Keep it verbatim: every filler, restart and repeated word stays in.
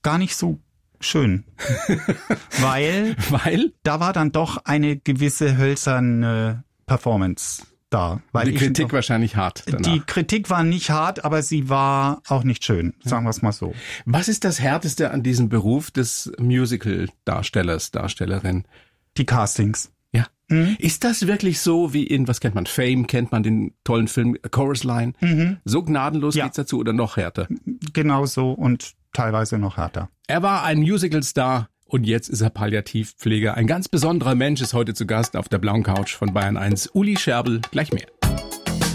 gar nicht so schön. Weil, Weil? Da war dann doch eine gewisse hölzerne Performance da. Weil Die Kritik ich, wahrscheinlich hart danach. Die Kritik war nicht hart, aber sie war auch nicht schön, sagen wir es mal so. Was ist das Härteste an diesem Beruf des Musical-Darstellers, Darstellerin? Die Castings. Ja. Mhm. Ist das wirklich so wie in, was kennt man, Fame, kennt man den tollen Film A Chorus Line? Mhm. So gnadenlos ja. geht's dazu oder noch härter? Genau so und teilweise noch härter. Er war ein Musical-Star. Und jetzt ist er Palliativpfleger. Ein ganz besonderer Mensch ist heute zu Gast auf der blauen Couch von Bayern eins. Uli Scherbel, gleich mehr.